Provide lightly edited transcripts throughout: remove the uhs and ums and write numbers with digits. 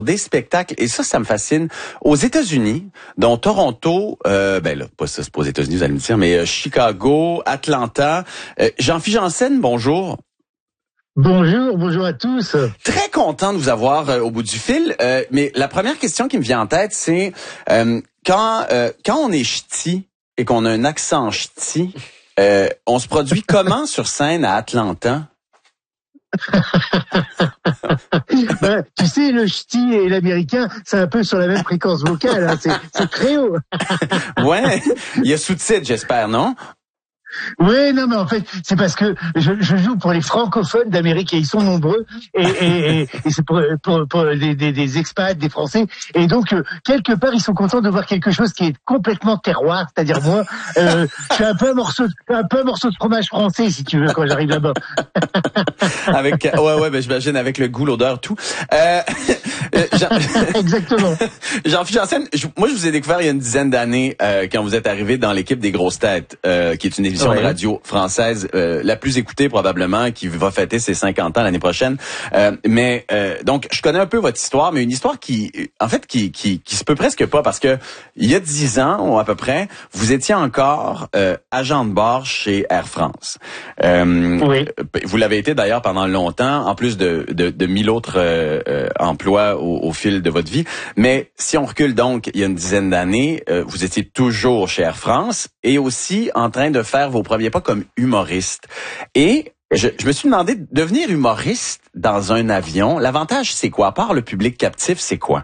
des spectacles, et ça me fascine, aux États-Unis, dont Toronto, c'est pas aux États-Unis, vous allez me dire, mais Chicago, Atlanta. Jean-Philippe Janssen, bonjour. Bonjour à tous. Très content de vous avoir au bout du fil, mais la première question qui me vient en tête, c'est quand on est ch'ti et qu'on a un accent ch'ti, on se produit comment sur scène à Atlanta? Tu sais, le ch'ti et l'américain, c'est un peu sur la même fréquence vocale, hein. C'est très haut. Ouais, il y a sous-titres, j'espère, non? Oui, non, mais en fait, c'est parce que je joue pour les francophones d'Amérique et ils sont nombreux et c'est pour des expats, des Français, et donc quelque part ils sont contents de voir quelque chose qui est complètement terroir, c'est-à-dire moi, je suis un peu un morceau de fromage français, si tu veux, quand j'arrive là-bas. J'imagine avec le goût, l'odeur, tout. Exactement. Jean-Philippe Janssen, moi je vous ai découvert il y a une dizaine d'années quand vous êtes arrivé dans l'équipe des Grosses Têtes, qui est une émission de radio française la plus écoutée probablement, qui va fêter ses 50 ans l'année prochaine. Donc je connais un peu votre histoire, mais une histoire qui se peut presque pas, parce que il y a 10 ans à peu près, vous étiez encore agent de bord chez Air France. Oui. Vous l'avez été d'ailleurs pendant longtemps, en plus de 1000 autres emplois au fil de votre vie. Mais si on recule donc il y a une dizaine d'années, vous étiez toujours chez Air France et aussi en train de faire vos premiers pas comme humoriste. Et je me suis demandé, devenir humoriste dans un avion, l'avantage c'est quoi? À part le public captif, c'est quoi?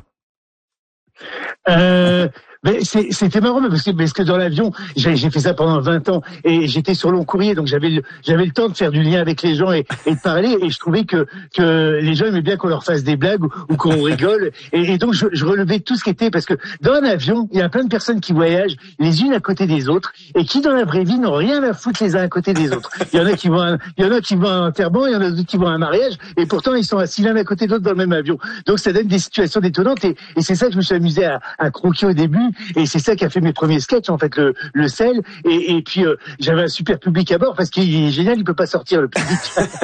Mais c'était marrant parce que dans l'avion, j'ai fait ça pendant 20 ans et j'étais sur long courrier, donc j'avais le temps de faire du lien avec les gens et de parler, et je trouvais que les gens aimaient bien qu'on leur fasse des blagues ou qu'on rigole, et donc je relevais tout ce qui était, parce que dans un avion, il y a plein de personnes qui voyagent les unes à côté des autres et qui dans la vraie vie n'ont rien à foutre les uns à côté des autres. Il y en a qui vont à un enterrement, il y en a d'autres qui vont à un mariage, et pourtant ils sont assis l'un à côté de l'autre dans le même avion. Donc ça donne des situations détonnantes, et c'est ça que je me suis amusé à croquer au début. Et c'est ça qui a fait mes premiers sketchs, en fait, le sel. Et puis j'avais un super public à bord, parce qu'il est génial, il peut pas sortir, le public.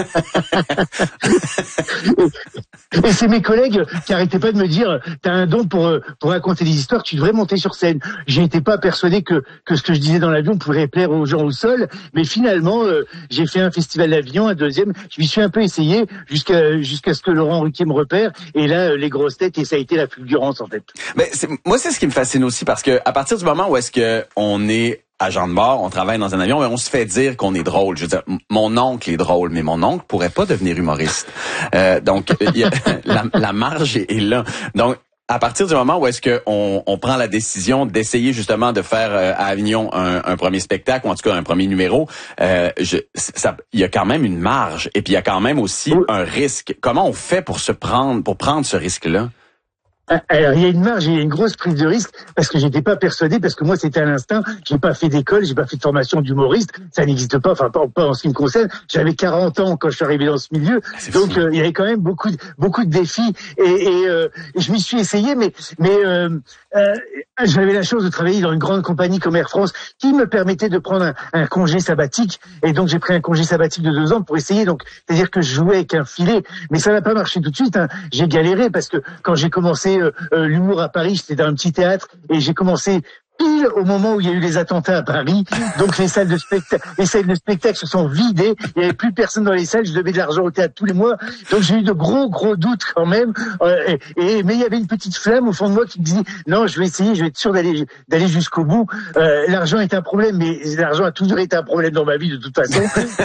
Et c'est mes collègues qui arrêtaient pas de me dire, t'as un don pour raconter des histoires, tu devrais monter sur scène. J'étais pas persuadé que ce que je disais dans l'avion pourrait plaire aux gens au sol, mais finalement j'ai fait un festival d'avion, un deuxième, je m'y suis un peu essayé jusqu'à ce que Laurent Ruquier me repère, et là les grosses têtes, et ça a été la fulgurance, en fait. Mais moi c'est ce qui me fascine aussi, parce que à partir du moment où est-ce que on est agent de bord, on travaille dans un avion, mais on se fait dire qu'on est drôle. Je veux dire, mon oncle est drôle, mais mon oncle pourrait pas devenir humoriste. Donc la marge est là. Donc à partir du moment où est-ce que on prend la décision d'essayer justement de faire à Avignon un premier spectacle, ou en tout cas un premier numéro, il y a quand même une marge, et puis il y a quand même aussi un risque. Comment on fait pour prendre ce risque-là? Alors, il y a une marge, il y a une grosse prise de risque, parce que j'étais pas persuadé, parce que moi c'était à l'instinct, j'ai pas fait d'école, j'ai pas fait de formation d'humoriste, ça n'existe pas, enfin pas en ce qui me concerne. J'avais 40 ans quand je suis arrivé dans ce milieu, donc il y avait quand même beaucoup de défis, et je m'y suis essayé, mais j'avais la chance de travailler dans une grande compagnie comme Air France, qui me permettait de prendre un congé sabbatique, et donc j'ai pris un congé sabbatique de 2 ans pour essayer. Donc c'est-à-dire que je jouais avec un filet, mais ça n'a pas marché tout de suite, hein. J'ai galéré, parce que quand j'ai commencé l'humour à Paris, j'étais dans un petit théâtre, et j'ai commencé pile au moment où il y a eu les attentats à Paris. Donc les salles de spectacle se sont vidées, il n'y avait plus personne dans les salles, je devais de l'argent au théâtre tous les mois, donc j'ai eu de gros doutes quand même, mais il y avait une petite flamme au fond de moi qui me disait non, je vais essayer, je vais être sûr d'aller jusqu'au bout. L'argent est un problème, mais l'argent a toujours été un problème dans ma vie de toute façon.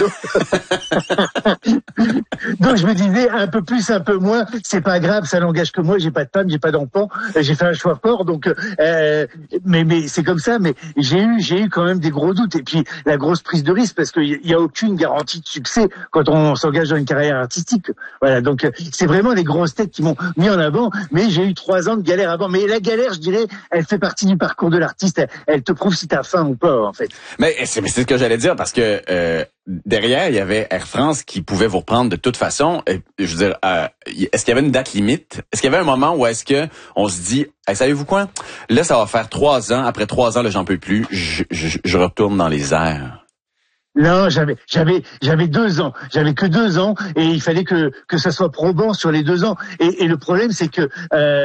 Donc je me disais, un peu plus, un peu moins, c'est pas grave, ça n'engage que moi, j'ai pas de femme, j'ai pas d'enfant, j'ai fait un choix fort, donc mais c'est comme ça, mais j'ai eu quand même des gros doutes, et puis la grosse prise de risque, parce qu'il y a aucune garantie de succès quand on s'engage dans une carrière artistique. Voilà, donc c'est vraiment les grosses têtes qui m'ont mis en avant, mais j'ai eu 3 ans de galère avant. Mais la galère, je dirais, elle fait partie du parcours de l'artiste, elle te prouve si t'as faim ou pas, en fait. Mais c'est ce que j'allais dire, parce que derrière, il y avait Air France qui pouvait vous reprendre de toute façon. Je veux dire, est-ce qu'il y avait une date limite? Est-ce qu'il y avait un moment où est-ce que on se dit, hey, savez-vous quoi? Là, ça va faire 3 ans. Après 3 ans, là, j'en peux plus. Je retourne dans les airs. Non, j'avais 2 ans. J'avais que 2 ans, et il fallait que ça soit probant sur les 2 ans. Et le problème, c'est que